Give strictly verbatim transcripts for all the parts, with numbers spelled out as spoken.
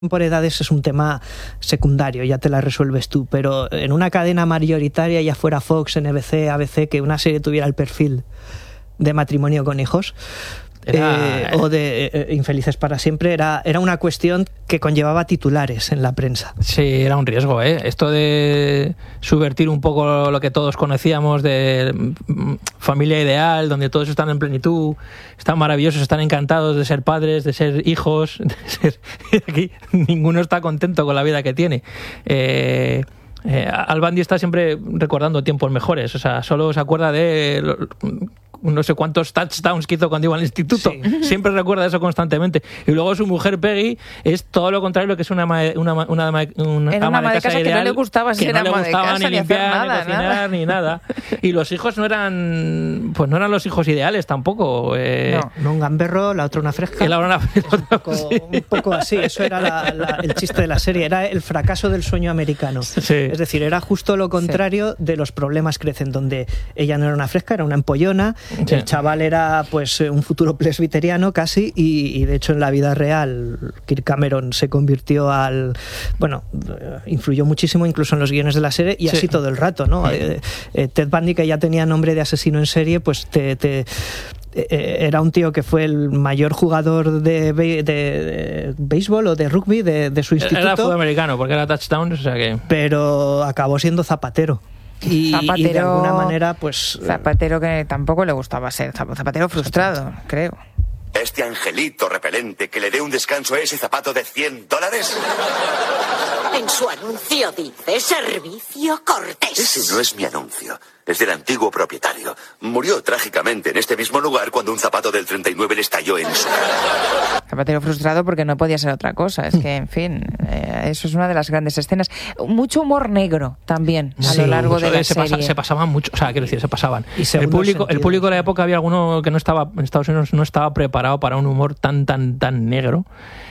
por edades es un tema secundario, ya te la resuelves tú, pero en una cadena mayoritaria, ya fuera Fox, N B C, A B C, que una serie tuviera el perfil de Matrimonio con hijos, Era... eh, o de eh, Infelices para siempre, era, era una cuestión que conllevaba titulares en la prensa. Sí, era un riesgo, ¿eh? Esto de subvertir un poco lo que todos conocíamos de familia ideal, donde todos están en plenitud, están maravillosos, están encantados de ser padres, de ser hijos, de ser... aquí ninguno está contento con la vida que tiene. Eh... Eh, Al Bundy está siempre recordando tiempos mejores, o sea, solo se acuerda de no sé cuántos touchdowns que hizo cuando iba al instituto, sí. Siempre recuerda eso constantemente. Y luego su mujer Peggy es todo lo contrario, lo que es una ama de, una, una, una, una Era una ama de casa, casa que no le gustaba ser no le ama gustaba de casa, ni limpiar, ni, nada, ni cocinar, nada. ni nada. Y los hijos no eran, pues no eran los hijos ideales tampoco. Eh, no, no un gamberro, la otra una fresca. La una, un, poco, sí. un poco así, eso era la, la, el chiste de la serie, era el fracaso del sueño americano. Sí. Es decir, era justo lo contrario sí. de Los problemas crecen, donde ella no era una fresca, era una empollona, sí. El chaval era pues un futuro presbiteriano casi, y, y de hecho en la vida real Kirk Cameron se convirtió al, bueno, influyó muchísimo incluso en los guiones de la serie, y sí. así todo el rato, ¿no? Sí. Eh, eh, Ted Bundy, que ya tenía nombre de asesino en serie, pues te... te era un tío que fue el mayor jugador de, de, de béisbol o de rugby de, de su instituto. Era fútbol americano, porque era touchdown, o sea que... Pero acabó siendo zapatero. Y, zapatero, y de alguna manera, pues... Zapatero que tampoco le gustaba ser, zapatero frustrado, creo. Este angelito repelente que le dé un descanso a ese zapato de cien dólares. En su anuncio dice servicio cortés. Ese no es mi anuncio. Es del antiguo propietario. Murió trágicamente en este mismo lugar cuando un zapato del treinta y nueve le estalló en su cara. Zapatero frustrado porque no podía ser otra cosa. Es que, en fin, eh, eso es una de las grandes escenas. Mucho humor negro también a sí, lo largo de la se serie. Pasa, se pasaban mucho, o sea, quiero decir, se pasaban. Y el público, el público de la época, había alguno que no estaba, en Estados Unidos no estaba preparado para un humor tan, tan, tan negro.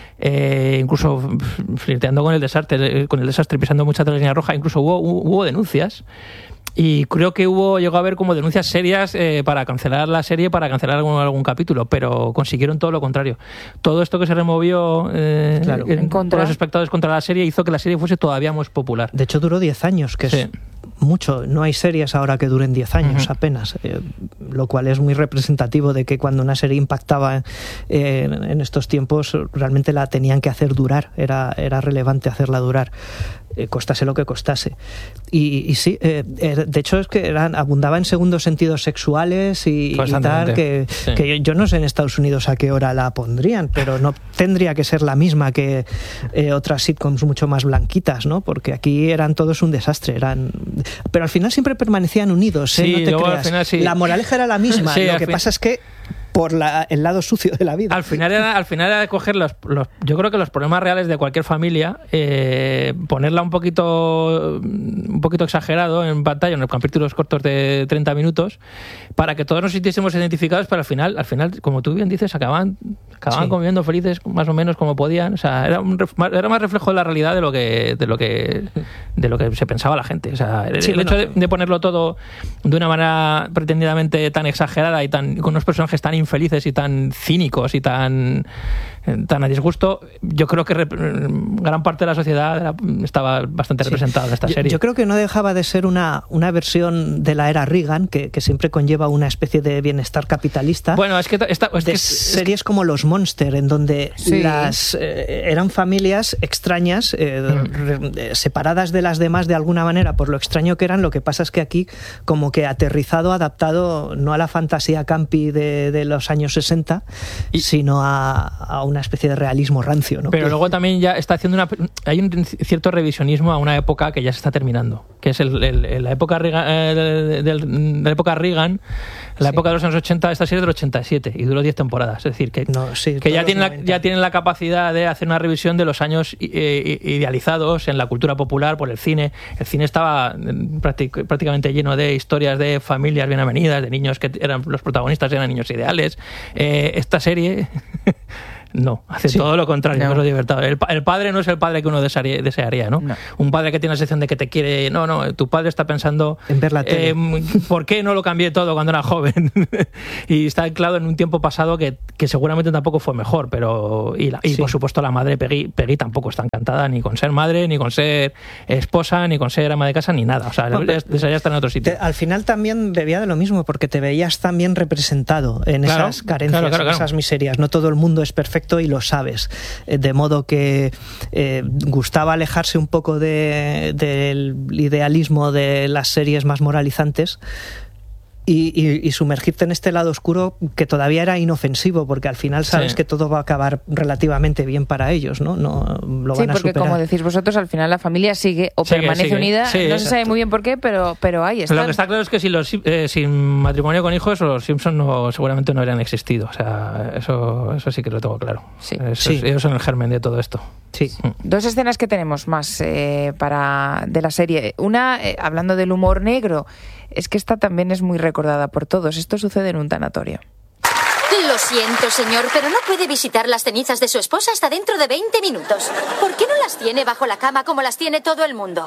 Eh, incluso flirteando con el desastre, con el desastre, pisando mucha línea roja. Incluso hubo, hubo denuncias. Y creo que hubo llegó a haber como denuncias serias eh, para cancelar la serie, para cancelar algún, algún capítulo, pero consiguieron todo lo contrario. Todo esto que se removió eh, claro, en, en contra. por los espectadores contra la serie hizo que la serie fuese todavía más popular. De hecho, duró diez años, que sí. es mucho. No hay series ahora que duren diez años uh-huh. apenas, eh, lo cual es muy representativo de que cuando una serie impactaba eh, en, en estos tiempos, realmente la tenían que hacer durar, era, era relevante hacerla durar. Eh, costase lo que costase. Y, y sí, eh, eh, de hecho es que eran, abundaba en segundos sentidos sexuales y, y tal, que, sí. que yo, yo no sé en Estados Unidos a qué hora la pondrían, pero no tendría que ser la misma que eh, otras sitcoms mucho más blanquitas, ¿no? Porque aquí eran todos un desastre, eran, pero al final siempre permanecían unidos, ¿eh? Sí, no te luego, creas. Al final, sí. La moraleja era la misma, sí, lo que fin... pasa es que por la, el lado sucio de la vida. Al final era, al final era coger los, los... Yo creo que los problemas reales de cualquier familia, eh, ponerla un poquito un poquito exagerado en pantalla, en los capítulos cortos de treinta minutos, para que todos nos sintiésemos identificados, pero al final, al final como tú bien dices, acababan, acababan sí. conviviendo felices más o menos como podían. O sea, era, un, era más reflejo de la realidad de lo que de lo que, de lo que se pensaba la gente. O sea, el, sí, el bueno, hecho de, de ponerlo todo de una manera pretendidamente tan exagerada y tan con unos personajes tan infelices y tan cínicos y tan tan a disgusto, yo creo que rep- gran parte de la sociedad era, estaba bastante sí. representada en esta yo, serie. Yo creo que no dejaba de ser una, una versión de la era Reagan, que, que siempre conlleva una especie de bienestar capitalista. Bueno, es que, esta, es de que series es... como Los Monster, en donde sí. las eh, eran familias extrañas, eh, mm. re, separadas de las demás de alguna manera por lo extraño que eran. Lo que pasa es que aquí como que aterrizado, adaptado no a la fantasía campi de, de los años sesenta, y... sino a, a una especie de realismo rancio, ¿no? Pero luego también ya está haciendo una... Hay un cierto revisionismo a una época que ya se está terminando, que es el, el, la época Reagan, eh, de, de, de la época Reagan, la sí. época de los años ochenta. Esta serie es del ochenta y siete y duró diez temporadas. Es decir, que, no, sí, que ya, tienen la, ya tienen la capacidad de hacer una revisión de los años eh, idealizados en la cultura popular por el cine. El cine estaba práctic, prácticamente lleno de historias de familias bien avenidas, de niños que eran los protagonistas, eran niños ideales. Eh, esta serie... No, hace Sí. todo lo contrario, No. no es lo divertido. El, pa- el padre no es el padre que uno desearía, desearía ¿no? No. Un padre que tiene la sensación de que te quiere... No, no, tu padre está pensando... En ver la tele. eh, ¿Por qué no lo cambié todo cuando era joven? Y está anclado en un tiempo pasado que, que seguramente tampoco fue mejor, pero... Y, la- y Sí. por supuesto la madre Peggy, Peggy tampoco está encantada ni con ser madre, ni con ser esposa, ni con ser ama de casa, ni nada. O sea, Bueno, pero- desearía estar en otro sitio. Te- al final también bebía de lo mismo, porque te veías también representado en Claro, esas carencias, claro, claro, en claro. esas miserias. No todo el mundo es perfecto y lo sabes. Eh, De modo que eh, gustaba alejarse un poco de- del idealismo de las series más moralizantes. Y, y- y sumergirte en este lado oscuro que todavía era inofensivo, porque al final sabes Sí. que todo va a acabar relativamente bien para ellos, ¿no? No lo Sí, van a porque superar. como decís vosotros, al final la familia sigue o Sigue, permanece sigue. unida. Sí, no se exacto. sabe muy bien por qué, pero, pero ahí está. Lo que está claro es que sin, los, eh, sin matrimonio con hijos, los Simpsons no, seguramente no habrían existido. O sea, eso, eso sí que lo tengo claro. Sí. Eso es- Sí. ellos son el germen de todo esto. Sí. Dos escenas que tenemos más eh, para de la serie. Una, eh, hablando del humor negro, es que esta también es muy recordada por todos. Esto sucede en un tanatorio. Lo siento, señor, pero no puede visitar las cenizas de su esposa hasta dentro de veinte minutos. ¿Por qué no las tiene bajo la cama como las tiene todo el mundo?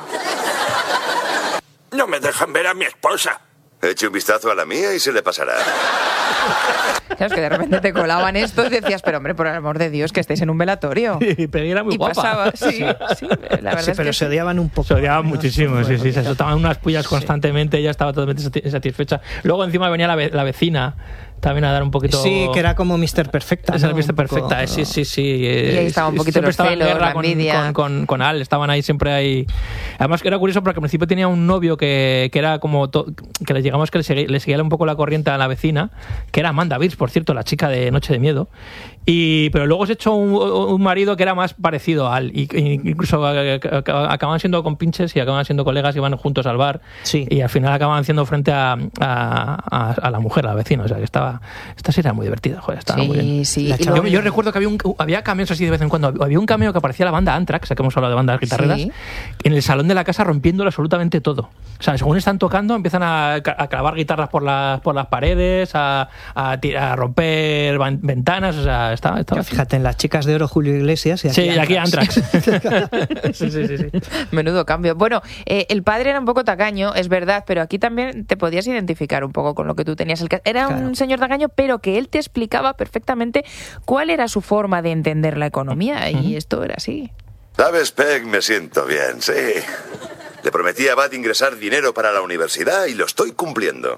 No me dejan ver a mi esposa. Eche un vistazo a la mía y se le pasará. Claro, es que de repente te colaban esto y decías, pero hombre, por el amor de Dios, que estéis en un velatorio. Y Peggy era muy Y guapa. pasaba, sí, sí, la verdad Sí, es pero que se sí. odiaban un poco. Se odiaban ¿no? muchísimo, sí, sí, se Bueno, soltaban unas pullas constantemente, ella estaba totalmente sati- satisfecha. Luego encima venía la, ve- la vecina también a dar un poquito... Sí, que era como mister Perfecta. Esa ¿no? era mister Un poco, Perfecta, eh, sí, sí, sí. eh, Y ahí estaba un poquito siempre los estaba en celos, guerra la con, envidia. con, con, con Al, estaban ahí siempre ahí. Además que era curioso porque al principio tenía un novio que, que era como... to- que le llegamos que le seguía, le seguía un poco la corriente a la vecina, que era Amanda Beers, por cierto, la chica de Noche de Miedo. Y, pero luego se echó un, un marido que era más parecido a Al. Y, y incluso eh, acaban siendo compinches y acaban siendo colegas y van juntos al bar. Sí. Y al final acaban haciendo frente a, a, a, a la mujer, a la vecina. O sea que estaba... Esta serie era muy divertida, joder, estaba muy bien. Sí, sí. La y chica- luego- Yo, yo recuerdo que había, un, había cameos así de vez en cuando. Había un cameo que aparecía la banda Anthrax, que hemos hablado de bandas guitarreras, Sí. en el salón de la casa rompiéndolo absolutamente todo. O sea, según están tocando, empiezan a, ca- a clavar guitarras por las, por las paredes, a, a, ti- a romper van- ventanas. O sea, estaba... estaba Fíjate, en Las Chicas de Oro, Julio Iglesias. Y aquí sí, y aquí Anthrax. Anthrax. sí, sí, sí, sí. Menudo cambio. Bueno, eh, el padre era un poco tacaño, es verdad, pero aquí también te podías identificar un poco con lo que tú tenías. El ca- Era Claro. un señor tacaño, pero que él te explicaba perfectamente cuál era su forma de entender la economía, y esto era así. ¿Sabes, Peg? Me siento bien, sí. Le prometí a Bat ingresar dinero para la universidad y lo estoy cumpliendo.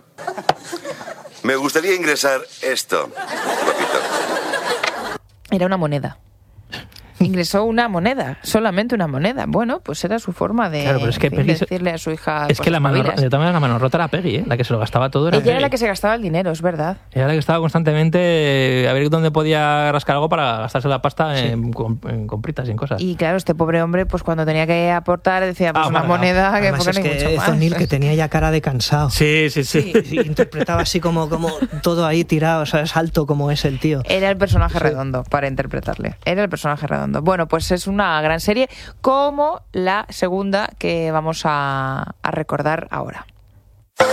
Me gustaría ingresar esto, guapito. Era una moneda. Ingresó una moneda, solamente una moneda. Bueno, pues era su forma de, Claro, pero es que en fin, Peggy se- decirle a su hija. Es pues, que la mano, espabilas. de todas maneras, la mano rota era Peggy, ¿eh? La que se lo gastaba todo era Ella era Peggy. la que se gastaba el dinero, es verdad. Era la que estaba constantemente eh, a ver dónde podía rascar algo para gastarse la pasta en, com- en compritas y en cosas. Y claro, este pobre hombre, pues cuando tenía que aportar, decía, pues Ah, una bueno, moneda que Además, porque es no hay que mucho hizo más. Neil, que tenía ya cara de cansado. Sí, sí, sí. Y interpretaba así como, como todo ahí tirado, o sea, es alto como es el tío. Era el personaje redondo para interpretarle. Era el personaje redondo. Bueno, pues es una gran serie como la segunda que vamos a, a recordar ahora.